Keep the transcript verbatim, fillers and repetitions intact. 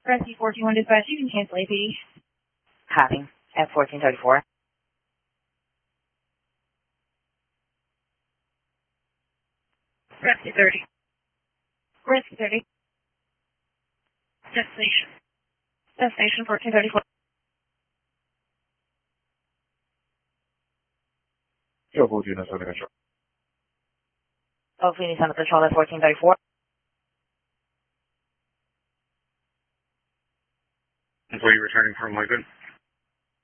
Rescue fourteen one dispatch, you can cancel A P D. Copy. At fourteen thirty-four. Rescue thirty. Rescue thirty. Destination. Destination fourteen thirty-four. Yo, fourteen is under control. Oh, Phoenix under control at fourteen thirty-four. Were you returning from Lincoln?